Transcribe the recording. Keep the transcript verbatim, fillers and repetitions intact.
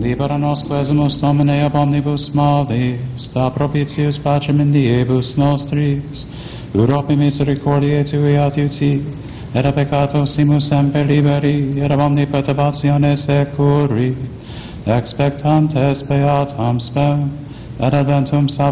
Libera nos quesumus Domine ab omnibus malis, sta propitius pacem in diebus nostris, Europe misericordiae tui adiuti, et a peccato simus semper liberi, et ab omni perturbatione securi, expectantes beatam spem, et adventum salvationem